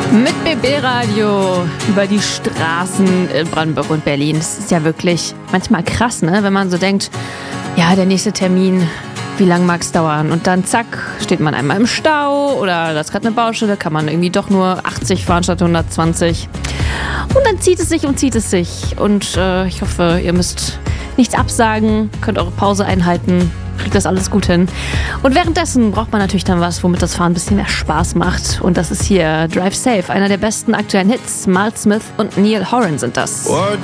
Mit BB Radio über die Straßen in Brandenburg und Berlin. Das ist ja wirklich manchmal krass, ne? Wenn man so denkt, ja, der nächste Termin, wie lang mag es dauern? Und dann zack, steht man einmal im Stau oder da ist gerade eine Baustelle, kann man irgendwie doch nur 80 fahren statt 120. Und dann zieht es sich und zieht es sich. Und ich hoffe, ihr müsst nichts absagen, könnt eure Pause einhalten, kriegt das alles gut hin. Und währenddessen braucht man natürlich dann was, womit das Fahren ein bisschen mehr Spaß macht. Und das ist hier Drive Safe, einer der besten aktuellen Hits. Mal Smith und Neil Horan sind das. What